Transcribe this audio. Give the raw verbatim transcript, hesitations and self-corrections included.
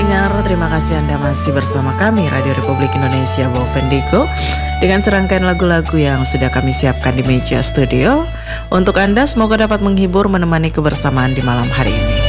pendengar, terima kasih Anda masih bersama kami Radio Republik Indonesia Bovendigo dengan serangkaian lagu-lagu yang sudah kami siapkan di meja studio. Untuk Anda semoga dapat menghibur, menemani kebersamaan di malam hari ini.